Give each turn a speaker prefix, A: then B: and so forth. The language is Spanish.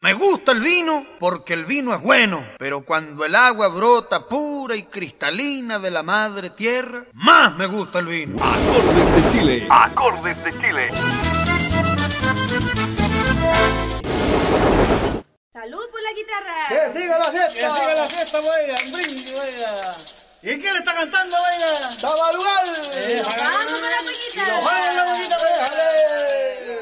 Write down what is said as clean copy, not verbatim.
A: Me gusta el vino porque el vino es bueno, pero cuando el agua brota pura y cristalina de la madre tierra, más me gusta el vino.
B: Acordes de Chile.
C: Acordes de Chile.
D: ¡Salud por la guitarra!
E: ¡Que siga la fiesta!
F: ¡Que siga la fiesta, oiga! ¡Un brindis, oiga! ¿Y quién le está cantando, oiga?
E: ¡Tabalugal!
D: ¡Vamos con la pollita!